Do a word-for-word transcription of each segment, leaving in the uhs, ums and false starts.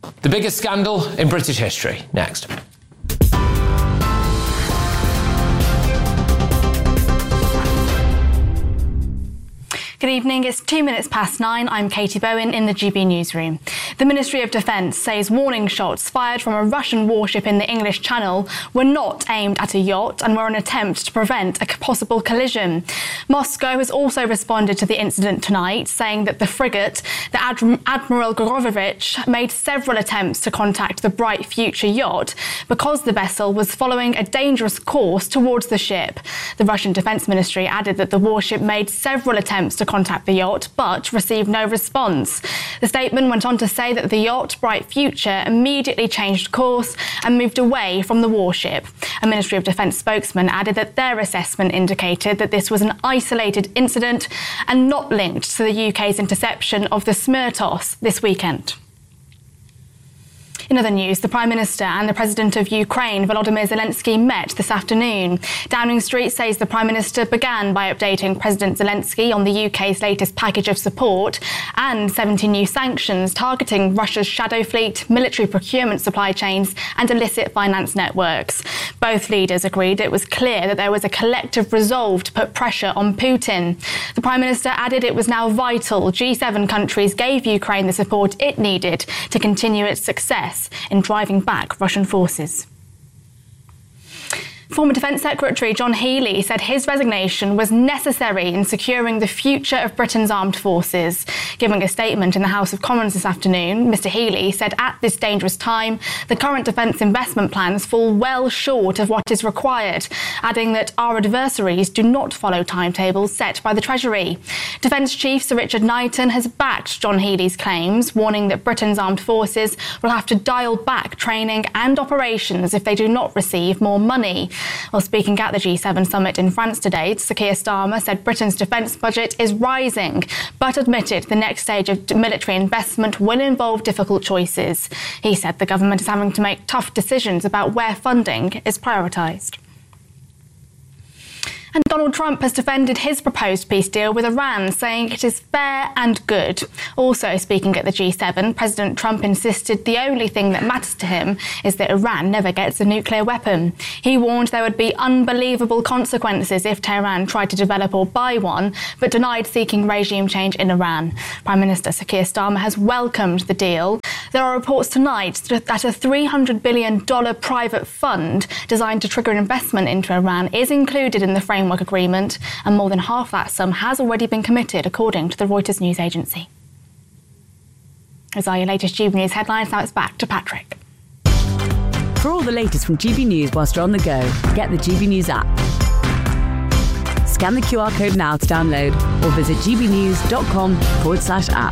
The biggest scandal in British history, next. Good evening, it's two minutes past nine. I'm Katie Bowen in the G B newsroom. The Ministry of Defence says warning shots fired from a Russian warship in the English Channel were not aimed at a yacht and were an attempt to prevent a possible collision. Moscow has also responded to the incident tonight, saying that the frigate, the Adm- Admiral Gorovich, made several attempts to contact the Bright Future yacht because the vessel was following a dangerous course towards the ship. The Russian Defence Ministry added that the warship made several attempts to contact the yacht but received no response. The statement went on to say that the yacht, Bright Future, immediately changed course and moved away from the warship. A Ministry of Defence spokesman added that their assessment indicated that this was an isolated incident and not linked to the U K's interception of the Smertos this weekend. In other news, the Prime Minister and the President of Ukraine, Volodymyr Zelensky, met this afternoon. Downing Street says the Prime Minister began by updating President Zelensky on the U K's latest package of support and seventy new sanctions targeting Russia's shadow fleet, military procurement supply chains and illicit finance networks. Both leaders agreed it was clear that there was a collective resolve to put pressure on Putin. The Prime Minister added it was now vital G seven countries gave Ukraine the support it needed to continue its success in driving back Russian forces. Former Defence Secretary John Healey said his resignation was necessary in securing the future of Britain's armed forces. Giving a statement in the House of Commons this afternoon, Mr Healey said at this dangerous time, the current defence investment plans fall well short of what is required, adding that our adversaries do not follow timetables set by the Treasury. Defence Chief Sir Richard Knighton has backed John Healey's claims, warning that Britain's armed forces will have to dial back training and operations if they do not receive more money. While speaking at the G seven summit in France today, Sir Keir Starmer said Britain's defence budget is rising, but admitted the next stage of military investment will involve difficult choices. He said the government is having to make tough decisions about where funding is prioritised. And Donald Trump has defended his proposed peace deal with Iran, saying it is fair and good. Also speaking at the G seven, President Trump insisted the only thing that matters to him is that Iran never gets a nuclear weapon. He warned there would be unbelievable consequences if Tehran tried to develop or buy one, but denied seeking regime change in Iran. Prime Minister Sir Keir Starmer has welcomed the deal. There are reports tonight that a three hundred billion dollars private fund designed to trigger investment into Iran is included in the framework Framework agreement, and more than half that sum has already been committed, according to the Reuters news agency. Those are your latest G B News headlines. Now it's back to Patrick. For all the latest from G B News whilst you're on the go, get the G B News app. Scan the Q R code now to download or visit gbnews.com forward slash app.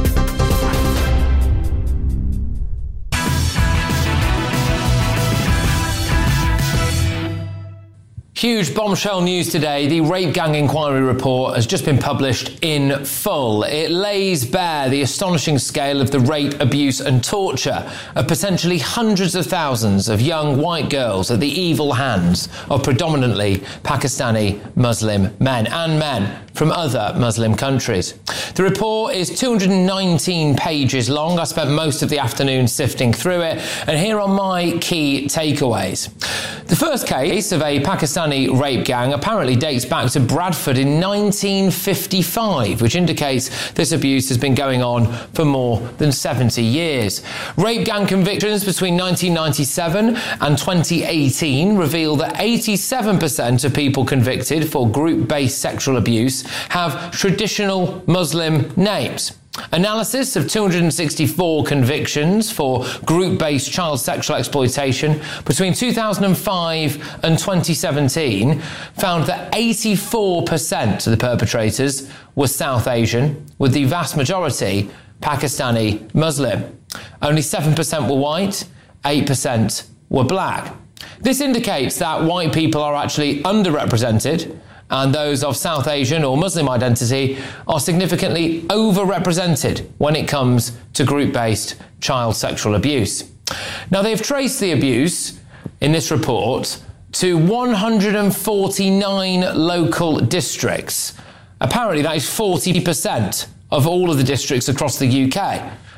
Huge bombshell news today. The Rape Gang Inquiry report has just been published in full. It lays bare the astonishing scale of the rape, abuse and torture of potentially hundreds of thousands of young white girls at the evil hands of predominantly Pakistani Muslim men and men from other Muslim countries. The report is two hundred nineteen pages long. I spent most of the afternoon sifting through it, and here are my key takeaways. The first case of a Pakistani rape gang apparently dates back to Bradford in nineteen fifty-five, which indicates this abuse has been going on for more than seventy years. Rape gang convictions between nineteen ninety-seven and twenty eighteen reveal that eighty-seven percent of people convicted for group-based sexual abuse have traditional Muslim names. Analysis of two hundred sixty-four convictions for group-based child sexual exploitation between two thousand five and twenty seventeen found that eighty-four percent of the perpetrators were South Asian, with the vast majority Pakistani Muslim. Only seven percent were white, eight percent were black. This indicates that white people are actually underrepresented, and those of South Asian or Muslim identity are significantly overrepresented when it comes to group-based child sexual abuse. Now, they've traced the abuse in this report to one hundred forty-nine local districts. Apparently, that is forty percent of all of the districts across the U K.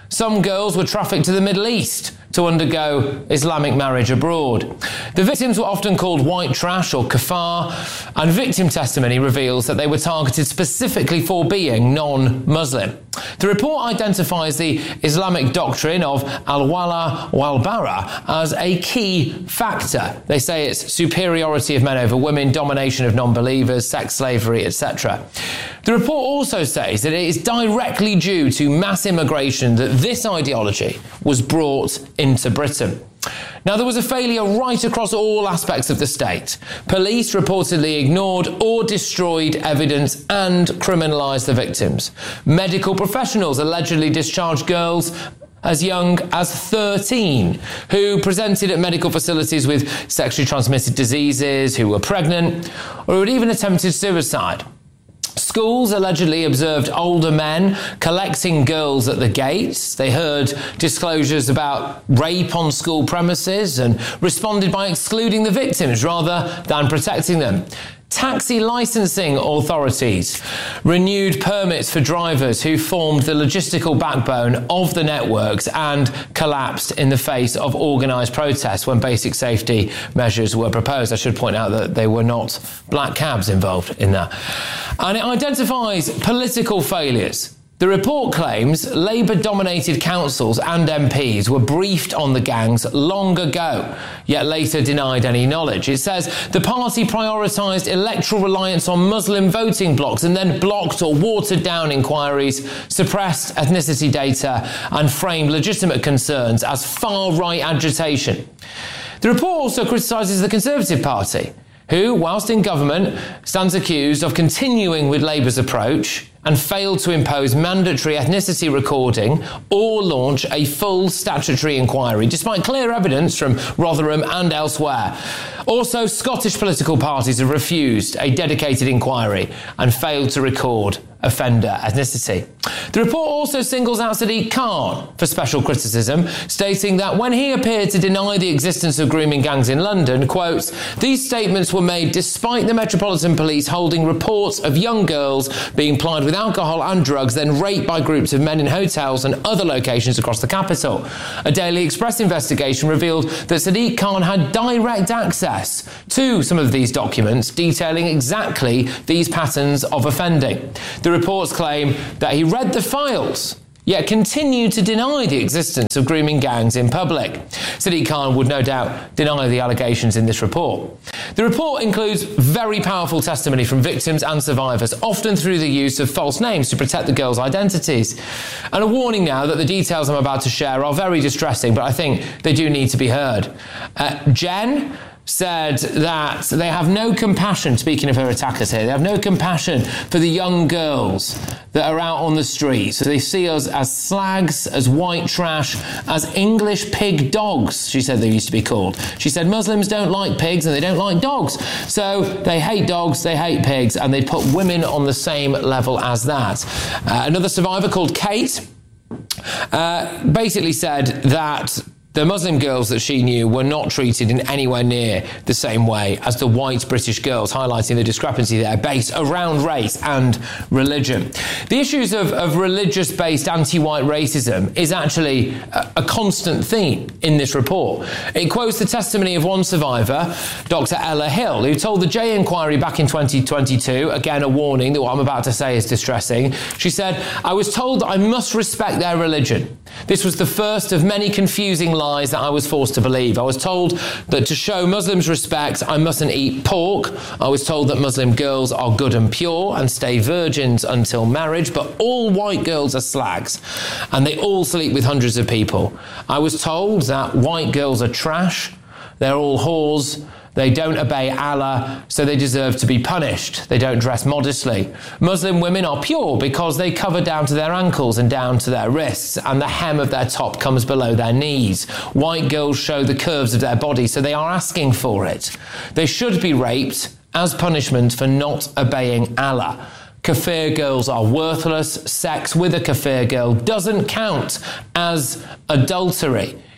Some girls were trafficked to the Middle East to undergo Islamic marriage abroad. The victims were often called white trash or kafar, and victim testimony reveals that they were targeted specifically for being non-Muslim. The report identifies the Islamic doctrine of al-wala wal-bara as a key factor. They say it's superiority of men over women, domination of non-believers, sex slavery, et cetera. The report also says that it is directly due to mass immigration that this ideology was brought into Britain. Now, there was a failure right across all aspects of the state. Police reportedly ignored or destroyed evidence and criminalised the victims. Medical professionals allegedly discharged girls as young as thirteen who presented at medical facilities with sexually transmitted diseases, who were pregnant, or who had even attempted suicide. Schools allegedly observed older men collecting girls at the gates. They heard disclosures about rape on school premises and responded by excluding the victims rather than protecting them. Taxi licensing authorities renewed permits for drivers who formed the logistical backbone of the networks and collapsed in the face of organised protests when basic safety measures were proposed. I should point out that they were not black cabs involved in that. And it identifies political failures. The report claims Labour-dominated councils and M Ps were briefed on the gangs long ago, yet later denied any knowledge. It says the party prioritised electoral reliance on Muslim voting blocks and then blocked or watered down inquiries, suppressed ethnicity data and framed legitimate concerns as far-right agitation. The report also criticises the Conservative Party, who, whilst in government, stands accused of continuing with Labour's approach and failed to impose mandatory ethnicity recording or launch a full statutory inquiry, despite clear evidence from Rotherham and elsewhere. Also, Scottish political parties have refused a dedicated inquiry and failed to record offender ethnicity. The report also singles out Sadiq Khan for special criticism, stating that when he appeared to deny the existence of grooming gangs in London, quotes, these statements were made despite the Metropolitan Police holding reports of young girls being plied with alcohol and drugs, then raped by groups of men in hotels and other locations across the capital. A Daily Express investigation revealed that Sadiq Khan had direct access to some of these documents detailing exactly these patterns of offending. The reports claim that he read the files, yet continued to deny the existence of grooming gangs in public. Sadiq Khan would no doubt deny the allegations in this report. The report includes very powerful testimony from victims and survivors, often through the use of false names to protect the girls' identities. And a warning now that the details I'm about to share are very distressing, but I think they do need to be heard. Uh, Jen said that they have no compassion, speaking of her attackers here, they have no compassion for the young girls that are out on the streets. So they see us as slags, as white trash, as English pig dogs, she said they used to be called. She said Muslims don't like pigs and they don't like dogs. So they hate dogs, they hate pigs, and they put women on the same level as that. Uh, another survivor called Kate uh, basically said that the Muslim girls that she knew were not treated in anywhere near the same way as the white British girls, highlighting the discrepancy there based around race and religion. The issues of, of religious-based anti-white racism is actually a, a constant theme in this report. It quotes the testimony of one survivor, Doctor Ella Hill, who told the J Inquiry back in twenty twenty-two, again a warning that what I'm about to say is distressing. She said, I was told that I must respect their religion. This was the first of many confusing lies that I was forced to believe. I was told that to show Muslims respect, I mustn't eat pork. I was told that Muslim girls are good and pure and stay virgins until marriage, but all white girls are slags and they all sleep with hundreds of people. I was told that white girls are trash, they're all whores, they don't obey Allah, so they deserve to be punished. They don't dress modestly. Muslim women are pure because they cover down to their ankles and down to their wrists, and the hem of their top comes below their knees. White girls show the curves of their body, so they are asking for it. They should be raped as punishment for not obeying Allah. Kafir girls are worthless. Sex with a kafir girl doesn't count as adultery.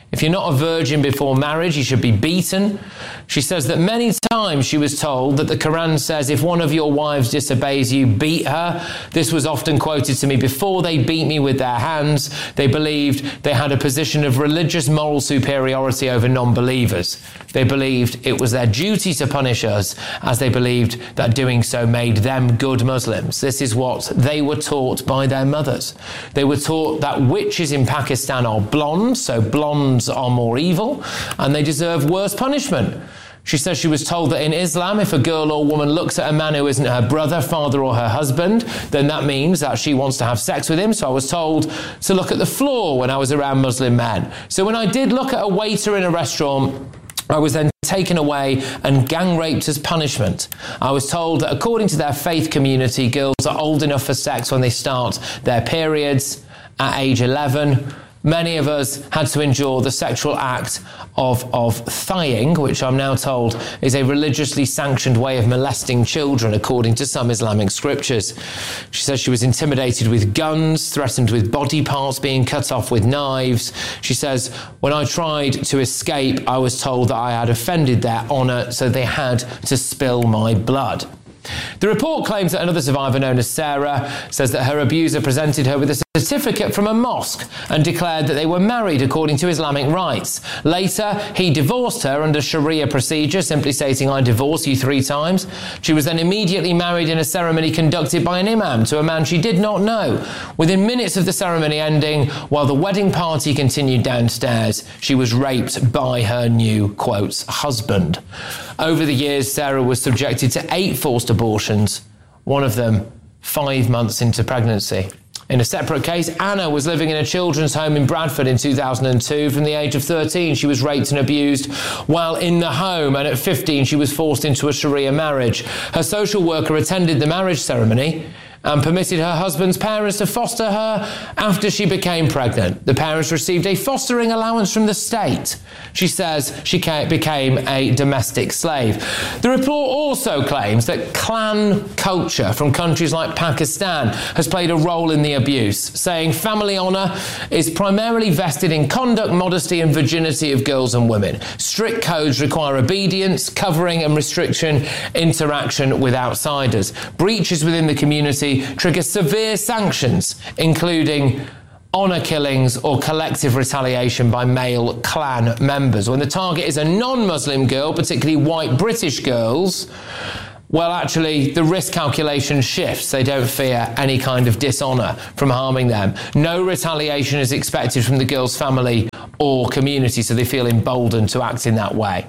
If you're not a virgin before marriage, you should be beaten. She says that many times she was told that the Quran says if one of your wives disobeys you, beat her. This was often quoted to me before they beat me with their hands. They believed they had a position of religious moral superiority over non-believers. They believed it was their duty to punish us, as they believed that doing so made them good Muslims. This is what they were taught by their mothers. They were taught that witches in Pakistan are blonde, so blondes are more evil, and they deserve worse punishment. She says she was told that in Islam, if a girl or woman looks at a man who isn't her brother, father, or her husband, then that means that she wants to have sex with him. So I was told to look at the floor when I was around Muslim men. So when I did look at a waiter in a restaurant, I was then taken away and gang raped as punishment. I was told that according to their faith community, girls are old enough for sex when they start their periods at age eleven. Many of us had to endure the sexual act of, of thighing, which I'm now told is a religiously sanctioned way of molesting children, according to some Islamic scriptures. She says she was intimidated with guns, threatened with body parts being cut off with knives. She says, when I tried to escape, I was told that I had offended their honour, so they had to spill my blood. The report claims that another survivor known as Sarah says that her abuser presented her with a certificate from a mosque and declared that they were married according to Islamic rites. Later, he divorced her under Sharia procedure, simply stating, I divorce you three times. She was then immediately married in a ceremony conducted by an imam to a man she did not know. Within minutes of the ceremony ending, while the wedding party continued downstairs, she was raped by her new, quotes, husband. Over the years, Sarah was subjected to eight forced abortions, one of them five months into pregnancy. In a separate case, Anna was living in a children's home in Bradford in two thousand two. From the age of thirteen, she was raped and abused while in the home, and at fifteen, she was forced into a Sharia marriage. Her social worker attended the marriage ceremony and permitted her husband's parents to foster her after she became pregnant. The parents received a fostering allowance from the state. She says she became a domestic slave. The report also claims that clan culture from countries like Pakistan has played a role in the abuse, saying family honour is primarily vested in conduct, modesty and virginity of girls and women. Strict codes require obedience, covering and restriction interaction with outsiders. Breaches within the community trigger severe sanctions, including honour killings or collective retaliation by male clan members. When the target is a non-Muslim girl, particularly white British girls, well, actually, the risk calculation shifts. They don't fear any kind of dishonour from harming them. No retaliation is expected from the girl's family or community, so they feel emboldened to act in that way.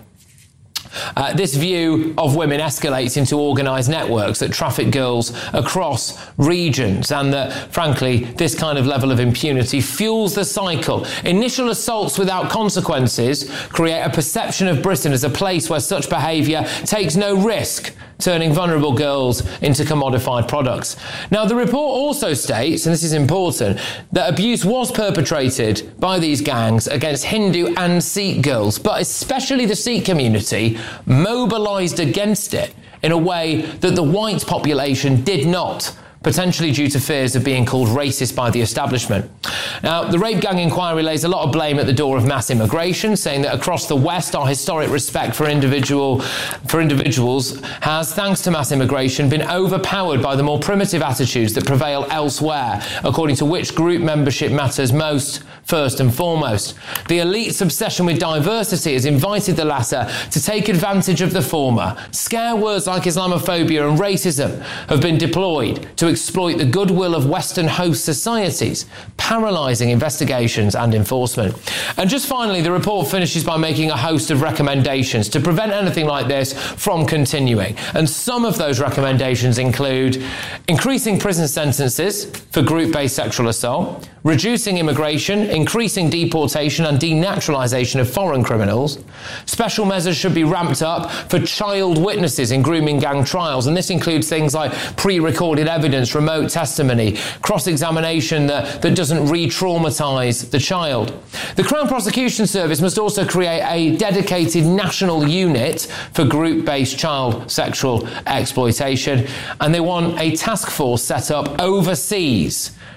Uh, this view of women escalates into organised networks that traffic girls across regions, and that, frankly, this kind of level of impunity fuels the cycle. Initial assaults without consequences create a perception of Britain as a place where such behaviour takes no risk, turning vulnerable girls into commodified products. Now, the report also states, and this is important, that abuse was perpetrated by these gangs against Hindu and Sikh girls, but especially the Sikh community mobilised against it in a way that the white population did not, potentially due to fears of being called racist by the establishment. Now, the rape gang inquiry lays a lot of blame at the door of mass immigration, saying that across the West, our historic respect for individual for individuals has, thanks to mass immigration, been overpowered by the more primitive attitudes that prevail elsewhere, according to which group membership matters most, first and foremost. The elite's obsession with diversity has invited the latter to take advantage of the former. Scare words like Islamophobia and racism have been deployed to exploit the goodwill of Western host societies, paralysing investigations and enforcement. And just finally, the report finishes by making a host of recommendations to prevent anything like this from continuing. And some of those recommendations include increasing prison sentences for group-based sexual assault, reducing immigration, increasing deportation and denaturalisation of foreign criminals. Special measures should be ramped up for child witnesses in grooming gang trials, and this includes things like pre-recorded evidence, remote testimony, cross-examination that, that doesn't re-traumatise the child. The Crown Prosecution Service must also create a dedicated national unit for group-based child sexual exploitation, and they want a task force set up overseas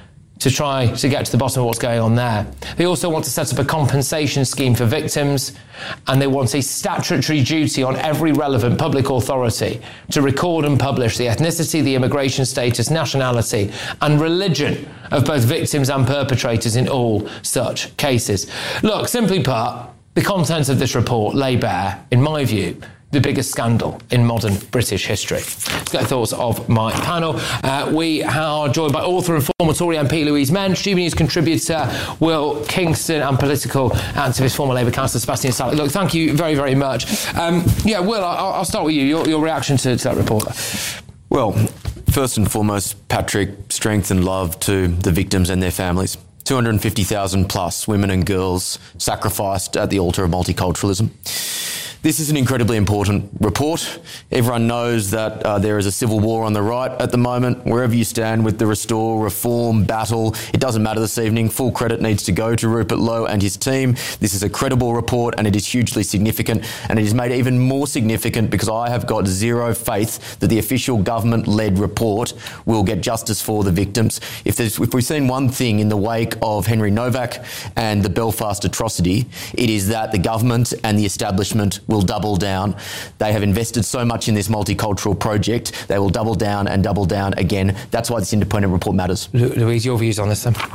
to try to get to the bottom of what's going on there. They also want to set up a compensation scheme for victims, and they want a statutory duty on every relevant public authority to record and publish the ethnicity, the immigration status, nationality and religion of both victims and perpetrators in all such cases. Look, simply put, the contents of this report lay bare, in my view, the biggest scandal in modern British history. Let's get the thoughts of my panel. Uh, we are joined by author and former Tory M P Louise Mensch, G B News contributor Will Kingston, and political activist, former Labour councillor Sebastian Salek. Look, thank you very, very much. Um, yeah, Will, I'll, I'll start with you. Your, your reaction to, to that report. Well, first and foremost, Patrick, strength and love to the victims and their families. two hundred fifty thousand plus women and girls sacrificed at the altar of multiculturalism. This is an incredibly important report. Everyone knows that uh, there is a civil war on the right at the moment. Wherever you stand with the restore, reform, battle, it doesn't matter this evening. Full credit needs to go to Rupert Lowe and his team. This is a credible report and it is hugely significant, and it is made even more significant because I have got zero faith that the official government-led report will get justice for the victims. If, there's, if we've seen one thing in the wake of Henry Novak and the Belfast atrocity, it is that the government and the establishment will double down. They have invested so much in this multicultural project, they will double down and double down again. That's why this independent report matters. Louise, your views on this then?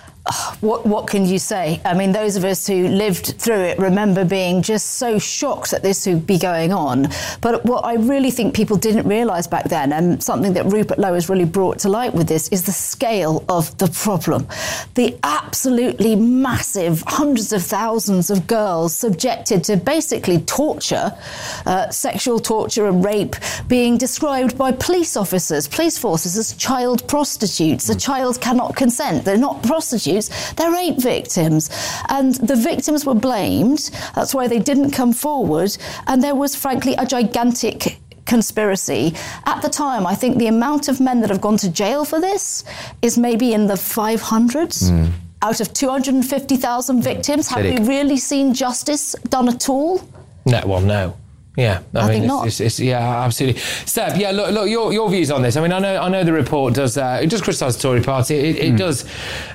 What, what can you say? I mean, those of us who lived through it remember being just so shocked that this would be going on. But what I really think people didn't realise back then, and something that Rupert Lowe has really brought to light with this, is the scale of the problem. The absolutely massive hundreds of thousands of girls subjected to basically torture, uh, sexual torture and rape, being described by police officers, police forces as child prostitutes. A child cannot consent. They're not prostitutes. They're rape victims, and the victims were blamed. That's why they didn't come forward, and there was frankly a gigantic conspiracy. At the time, I think the amount of men that have gone to jail for this is maybe in the five hundreds. Mm. Out of two hundred fifty thousand victims, have we really seen justice done at all? No, well, no. Yeah, I, I mean, think it's, not. It's, it's, yeah, absolutely. Seb, yeah, look, look, your your views on this. I mean, I know, I know the report does uh, it does criticise the Tory Party. It, it mm. does,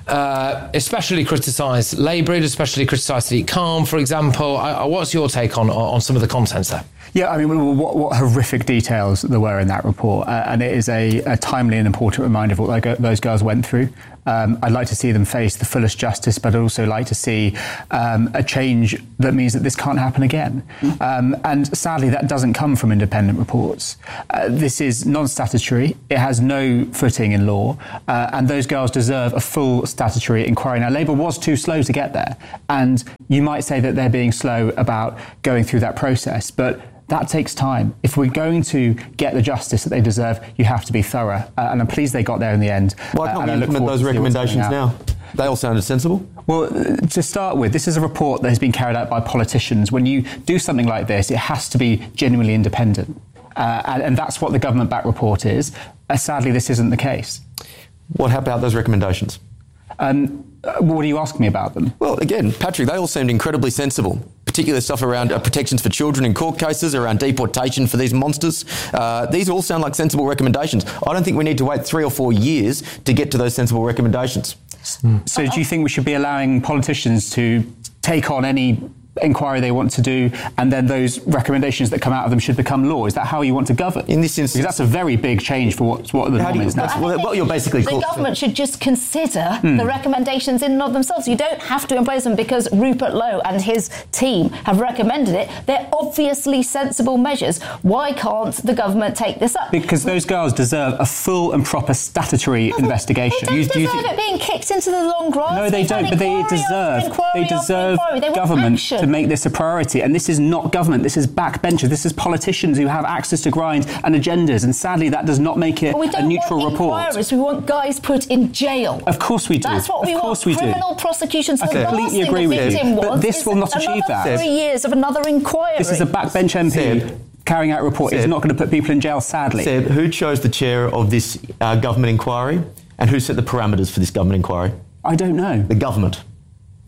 uh, especially criticise Labour. It especially criticise Sadiq Khan, for example. I, I, what's your take on on some of the contents there? Yeah, I mean, what, what horrific details there were in that report, uh, and it is a, a timely and important reminder of what those girls went through. Um, I'd like to see them face the fullest justice, but I'd also like to see um, a change that means that this can't happen again. Mm. Um, and sadly, that doesn't come from independent reports. Uh, this is non-statutory. It has no footing in law, uh, and those girls deserve a full statutory inquiry. Now, Labour was too slow to get there, and you might say that they're being slow about going through that process, but that takes time. If we're going to get the justice that they deserve, you have to be thorough. Uh, and I'm pleased they got there in the end. Why can't uh, we implement those recommendations now? They all sounded sensible. Well, to start with, this is a report that has been carried out by politicians. When you do something like this, it has to be genuinely independent. Uh, and, and that's what the government-backed report is. Uh, sadly, this isn't the case. What about those recommendations? Um, what are you asking me about them? Well, again, Patrick, they all seemed incredibly sensible. Particular stuff around uh, protections for children in court cases, around deportation for these monsters. Uh, these all sound like sensible recommendations. I don't think we need to wait three or four years to get to those sensible recommendations. Mm. So do you think we should be allowing politicians to take on any inquiry they want to do, and then those recommendations that come out of them should become law? Is that how you want to govern? In this instance, because that's a very big change for what, what the norm is now. Well, what you're basically the government should just consider mm. the recommendations in and of themselves. You don't have to impose them because Rupert Lowe and his team have recommended it. They're obviously sensible measures. Why can't the government take this up? Because those girls deserve a full and proper statutory no, investigation. They don't you, deserve you th- it being kicked into the long grass. No, they They've don't. But they deserve. They deserve they government to make this a priority. And this is not government. This is backbenchers. This is politicians who have access to grind and agendas. And sadly, that does not make it a neutral report. We want guys put in jail. Of course we do. That's what we of course want. We Criminal do. prosecutions. I The completely agree with you. But this will not achieve that. Three years of another inquiry. This is a backbench M P Seb, carrying out a report. Seb, it's not going to put people in jail, sadly. Seb, who chose the chair of this uh, government inquiry, and who set the parameters for this government inquiry? I don't know. The government.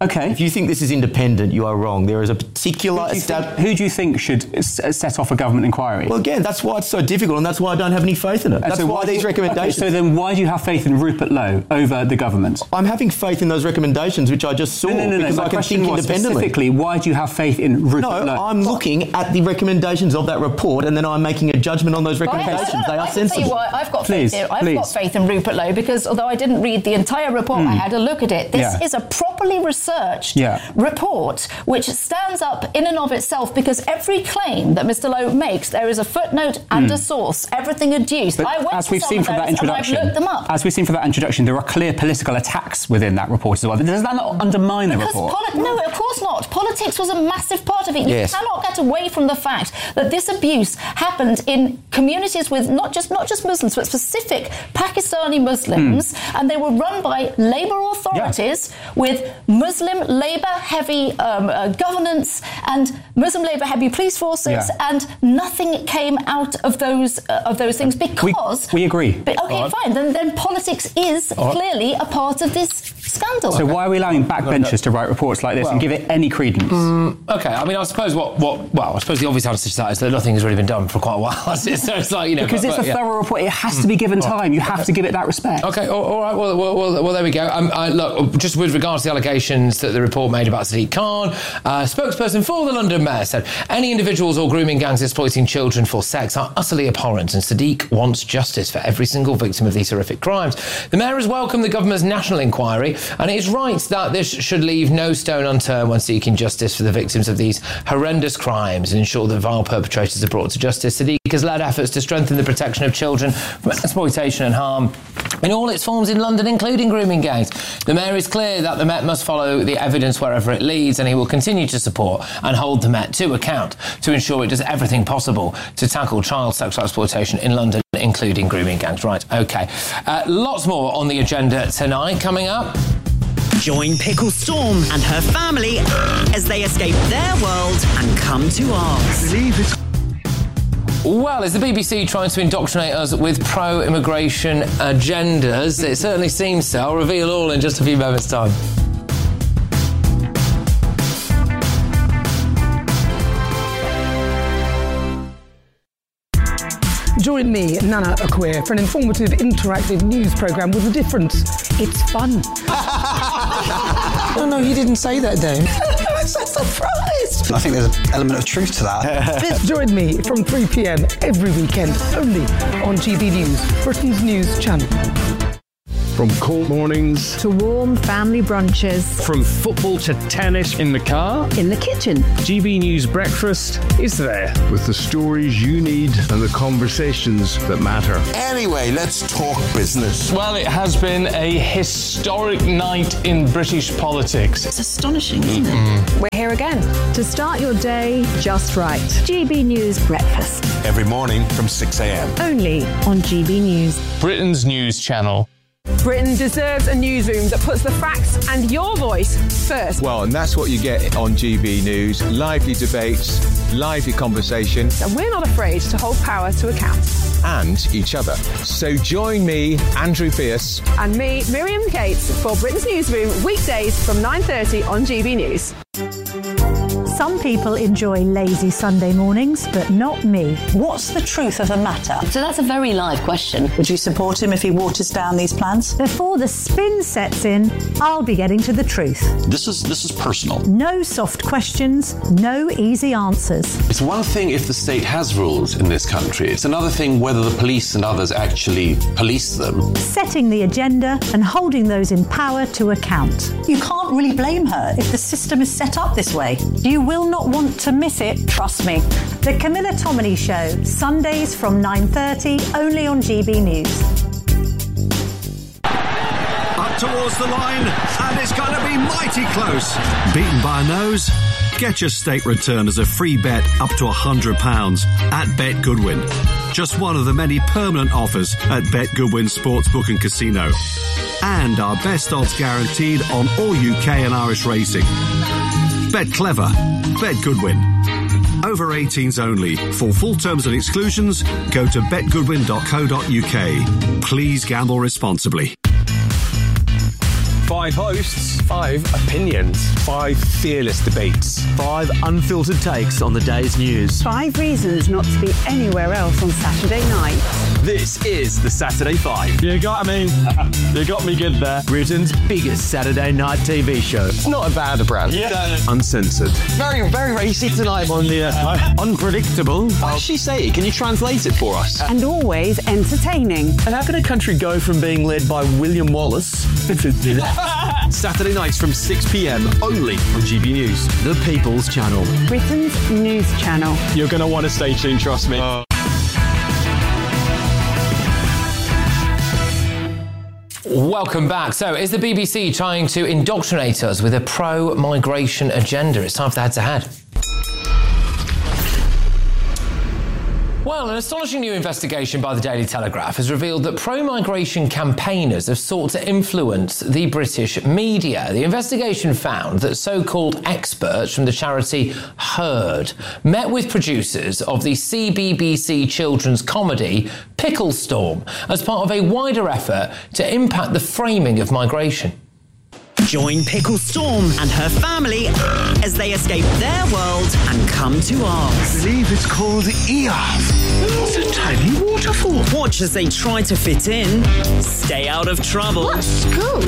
Okay. If you think this is independent, you are wrong. There is a particular... Who do you think, who do you think should s- set off a government inquiry? Well, again, that's why it's so difficult, and that's why I don't have any faith in it. That's so why these you, recommendations... Okay, so then why do you have faith in Rupert Lowe over the government? I'm having faith in those recommendations, which I just saw, no, no, no, because no. I can think was independently. Specifically, why do you have faith in Rupert no, Lowe? No, I'm looking at the recommendations of that report, and then I'm making a judgment on those recommendations. I, I, they are I can sensible. tell you why I've got please, faith in, I've please. got faith in Rupert Lowe, because although I didn't read the entire report, mm. I had a look at it. This yeah. is a properly researched yeah. report which stands up in and of itself, because every claim that Mister Lowe makes, there is a footnote and mm. a source, everything adduced. But I went as to we've some seen of from those that introduction, and I've looked them up. as we've seen from that introduction, there are clear political attacks within that report as well. Does that not undermine the because report? Poli- no, of course not. Politics was a massive part of it. Yes. You cannot get away from the fact that this abuse happened in communities with not just not just Muslims, but specific Pakistani Muslims, mm. and they were run by Labour authorities yeah. with Muslim Labour-heavy um, uh, governance and Muslim Labour-heavy police forces, yeah. and nothing came out of those uh, of those things because we, we agree. But, okay, right. fine. Then, then politics is right. clearly a part of this scandal. So why are we allowing backbenchers to write reports like this well, and give it any credence? Um, okay, I mean, I suppose what, what well, I suppose the obvious answer to that is that nothing has really been done for quite a while. so it's like, you know, because but, it's but, a yeah. thorough report. It has to be given time. You have okay. to give it that respect. Okay, all, all right. Well, well, well, well, there we go. Um, I, look, just with regards to the allegations that the report made about Sadiq Khan, uh, spokesperson for the London Mayor said any individuals or grooming gangs exploiting children for sex are utterly abhorrent, and Sadiq wants justice for every single victim of these horrific crimes. The Mayor has welcomed the government's national inquiry, and it is right that this should leave no stone unturned when seeking justice for the victims of these horrendous crimes and ensure that vile perpetrators are brought to justice. Sadiq has led efforts to strengthen the protection of children from exploitation and harm in all its forms in London, including grooming gangs. The Mayor is clear that the Met must follow the evidence wherever it leads, and he will continue to support and hold the Met to account to ensure it does everything possible to tackle child sexual exploitation in London, including grooming gangs. Right, OK. Uh, lots more on the agenda tonight coming up. Join Pickle Storm and her family as they escape their world and come to ours. Well, is the B B C trying to indoctrinate us with pro-immigration agendas? It certainly seems so. I'll reveal all in just a few moments' time. Join me, Nana Akwe, for an informative, interactive news programme with a difference. It's fun. No, no, you didn't say that, Dave. I'm so surprised. I think there's an element of truth to that. Join me from three p.m. every weekend, only on G B News, Britain's news channel. From cold mornings to warm family brunches, from football to tennis in the car, in the kitchen, G B News Breakfast is there with the stories you need and the conversations that matter. Anyway, let's talk business. Well, it has been a historic night in British politics. It's astonishing, isn't it? We're here again to start your day just right. G B News Breakfast. Every morning from six a.m. Only on G B News, Britain's news channel. Britain deserves a newsroom that puts the facts and your voice first. Well, and that's what you get on G B News. Lively debates, lively conversation. And we're not afraid to hold power to account. And each other. So join me, Andrew Pierce. And me, Miriam Cates, for Britain's Newsroom, weekdays from nine thirty on G B News. Some people enjoy lazy Sunday mornings, but not me. What's the truth of the matter? So that's a very live question. Would you support him if he waters down these plans? Before the spin sets in, I'll be getting to the truth. This is this is personal. No soft questions, no easy answers. It's one thing if the state has rules in this country. It's another thing whether the police and others actually police them. Setting the agenda and holding those in power to account. You can't really blame her if the system is set up this way. You will not want to miss it, trust me. The Camilla Tominey Show, Sundays from nine thirty, only on G B News. Up towards the line, and it's going to be mighty close. Beaten by a nose? Get your stake return as a free bet up to one hundred pounds at Bet Goodwin. Just one of the many permanent offers at Bet Goodwin Sportsbook and Casino. And our best odds guaranteed on all U K and Irish racing. Bet clever. Bet Goodwin. Over eighteens only. For full terms and exclusions, go to bet goodwin dot co dot uk. Please gamble responsibly. Five hosts, five opinions, five fearless debates, five unfiltered takes on the day's news. Five reasons not to be anywhere else on Saturday night. This is the Saturday Five. You got me. You got me good there. Britain's biggest Saturday night T V show. It's not a bad brand. Yeah. Uncensored. Very, very racy tonight on the uh, unpredictable. What does she say? Can you translate it for us? And always entertaining. And how can a country go from being led by William Wallace Saturday nights from six p.m. only on G B News, the People's Channel. Britain's news channel. You're going to want to stay tuned, trust me. Uh. Welcome back. So, is the B B C trying to indoctrinate us with a pro-migration agenda? It's time for the head-to-head. Well, an astonishing new investigation by the Daily Telegraph has revealed that pro-migration campaigners have sought to influence the British media. The investigation found that so-called experts from the charity Heard met with producers of the C B B C children's comedy Pickle Storm as part of a wider effort to impact the framing of migration. Join Pickle Storm and her family as they escape their world and come to ours. I believe it's called Earth. It's a tiny waterfall. Watch as they try to fit in, stay out of trouble. What school?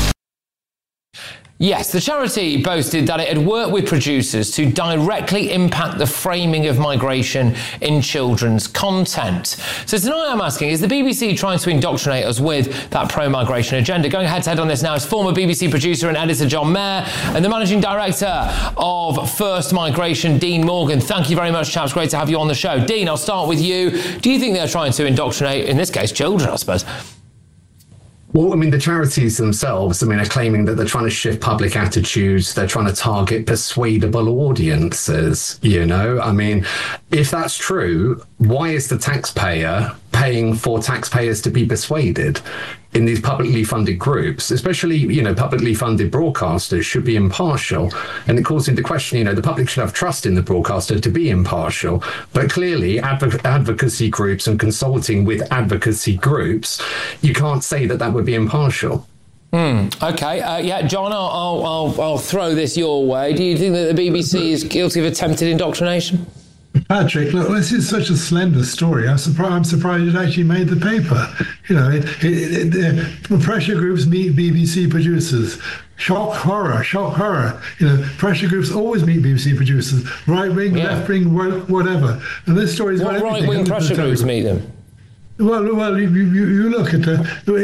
Yes, the charity boasted that it had worked with producers to directly impact the framing of migration in children's content. So tonight I'm asking, is the B B C trying to indoctrinate us with that pro-migration agenda? Going head-to-head on this now is former B B C producer and editor John Mayer and the managing director of First Migration, Dean Morgan. Thank you very much, chaps. Great to have you on the show. Dean, I'll start with you. Do you think they're trying to indoctrinate, in this case, children, I suppose? Well, I mean, the charities themselves, I mean, are claiming that they're trying to shift public attitudes. They're trying to target persuadable audiences, you know? I mean, if that's true, why is the taxpayer paying for taxpayers to be persuaded? In these publicly funded groups, especially, you know, publicly funded broadcasters should be impartial. And it calls into question, you know, the public should have trust in the broadcaster to be impartial. But clearly, adv- advocacy groups and consulting with advocacy groups, you can't say that that would be impartial. Hmm. OK. Uh, yeah, John, I'll, I'll, I'll, I'll throw this your way. Do you think that the B B C is guilty of attempted indoctrination? Patrick, look, this is such a slender story. I'm surprised. I'm surprised it actually made the paper. You know, it, it, it, it, pressure groups meet B B C producers. Shock horror, shock horror. You know, pressure groups always meet B B C producers. Right wing, yeah. left wing, whatever. And this story's got everything. What right wing pressure groups meet them? Well, well, you, you, you look at the,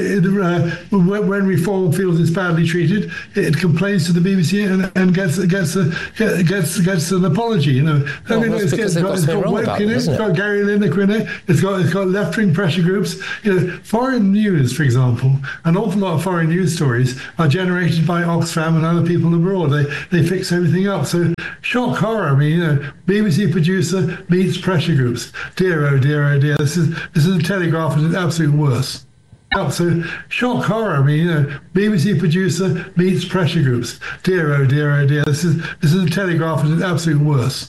uh, when Reform feels it's badly treated, it complains to the B B C and, and gets gets a, gets gets an apology. You know, well, I mean, it's, it's got, it's got Woke in it, it's got Gary Lineker in it, it's got it's got left wing pressure groups. You know, foreign news, for example, an awful lot of foreign news stories are generated by Oxfam and other people abroad. They they fix everything up. So shock horror. I mean, you know, B B C producer meets pressure groups. Dear oh dear oh dear. This is this is a Telegraph at its absolute worst. So shock horror. I mean, you know, B B C producer meets pressure groups. Dear oh dear oh dear. This is this is a Telegraph at its absolute worst.